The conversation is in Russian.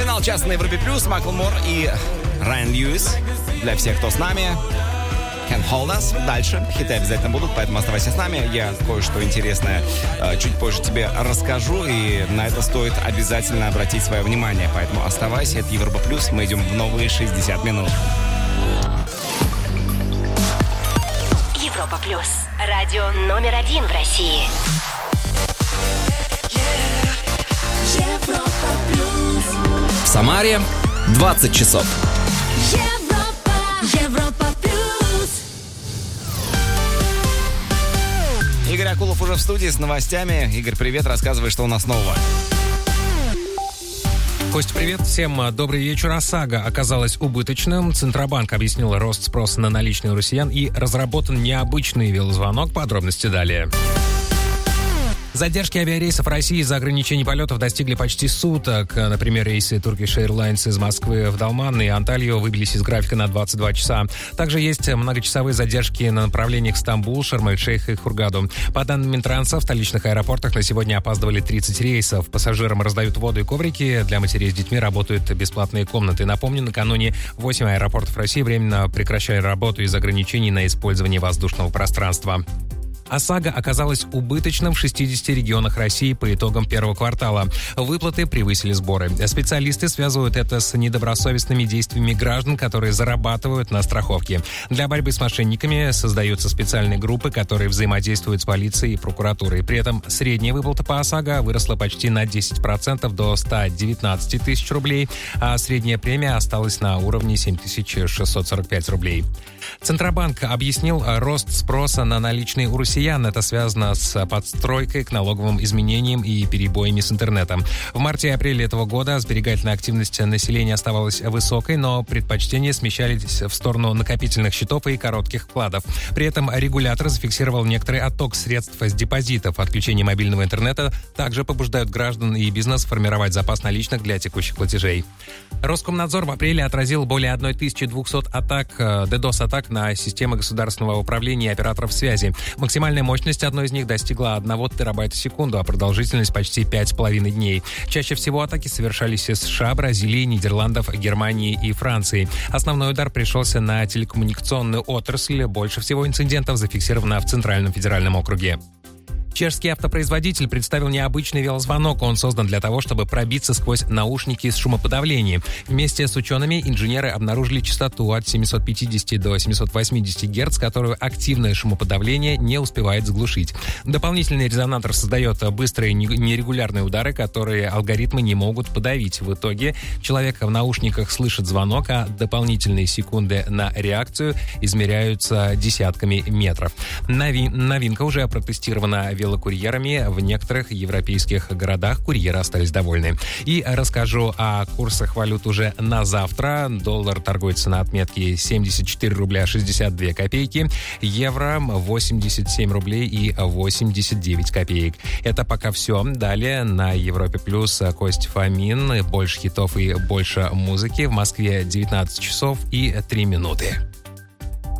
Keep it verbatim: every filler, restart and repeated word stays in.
Финал часа на Европе Плюс. Маклмор и Райан Льюис. Для всех, кто с нами. Can't Hold Us. Дальше хиты обязательно будут, поэтому оставайся с нами. Я кое-что интересное э, чуть позже тебе расскажу, и на это стоит обязательно обратить свое внимание. Поэтому оставайся, это Европа Плюс. Мы идем в новые шестьдесят минут. Европа Плюс. Радио номер один в России. Европа Плюс. В Самаре двадцать часов. Европа, Европа Плюс. Игорь Акулов уже в студии с новостями. Игорь, привет, рассказывай, что у нас нового. Костя, привет. Всем добрый вечер. ОСАГО оказалась убыточным. Центробанк объяснил рост спроса на наличные у россиян и разработан необычный велозвонок. Подробности далее. Задержки авиарейсов России из-за ограничений полетов достигли почти суток. Например, рейсы Turkish Airlines из Москвы в Далман и Анталью выбились из графика на двадцать два часа. Также есть многочасовые задержки на направлениях Стамбул, Шарм-эль-Шейх и Хургаду. По данным Минтранса, в столичных аэропортах на сегодня опаздывали тридцать рейсов. Пассажирам раздают воду и коврики. Для матерей с детьми работают бесплатные комнаты. Напомню, накануне восемь аэропортов России временно прекращали работу из-за ограничений на использование воздушного пространства. ОСАГО оказалась убыточным в шестидесяти регионах России по итогам первого квартала. Выплаты превысили сборы. Специалисты связывают это с недобросовестными действиями граждан, которые зарабатывают на страховке. Для борьбы с мошенниками создаются специальные группы, которые взаимодействуют с полицией и прокуратурой. При этом средняя выплата по ОСАГО выросла почти на десять процентов до ста девятнадцати тысяч рублей, а средняя премия осталась на уровне семь тысяч шестьсот сорок пять рублей. Центробанк объяснил рост спроса на наличные у россиян. Это связано с подстройкой к налоговым изменениям и перебоями с интернетом. В марте и апреле этого года сберегательная активность населения оставалась высокой, но предпочтения смещались в сторону накопительных счетов и коротких вкладов. При этом регулятор зафиксировал некоторый отток средств с депозитов. Отключение мобильного интернета также побуждают граждан и бизнес формировать запас наличных для текущих платежей. Роскомнадзор в апреле отразил более тысячи двухсот атак, ддос-атак на системы государственного управления и операторов связи. Максимальная мощность одной из них достигла одного терабайта в секунду, а продолжительность почти пять с половиной дней. Чаще всего атаки совершались из США, Бразилии, Нидерландов, Германии и Франции. Основной удар пришелся на телекоммуникационную отрасль. Больше всего инцидентов зафиксировано в Центральном федеральном округе. Чешский автопроизводитель представил необычный велозвонок. Он создан для того, чтобы пробиться сквозь наушники с шумоподавлением. Вместе с учеными инженеры обнаружили частоту от семисот пятидесяти до семисот восьмидесяти герц, которую активное шумоподавление не успевает заглушить. Дополнительный резонатор создает быстрые нерегулярные удары, которые алгоритмы не могут подавить. В итоге человек в наушниках слышит звонок, а дополнительные секунды на реакцию измеряются десятками метров. Нови- новинка уже протестирована в велокурьерами. В некоторых европейских городах курьеры остались довольны. И расскажу о курсах валют уже на завтра. Доллар торгуется на отметке семьдесят четыре рубля шестьдесят две копейки. Евро восемьдесят семь рублей и восемьдесят девять копеек. Это пока все. Далее на Европе Плюс Кость Фомин. Больше хитов и больше музыки. В Москве девятнадцать часов и три минуты.